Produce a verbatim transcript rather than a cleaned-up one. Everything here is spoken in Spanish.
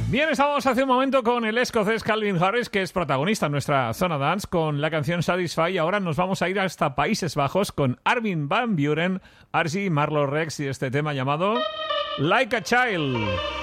Bien, estábamos hace un momento con el escocés Calvin Harris, que es protagonista en nuestra zona dance, con la canción Satisfy. Y ahora nos vamos a ir hasta Países Bajos con Armin van Buuren, Archie, Marlo Rex y este tema llamado Like a Child.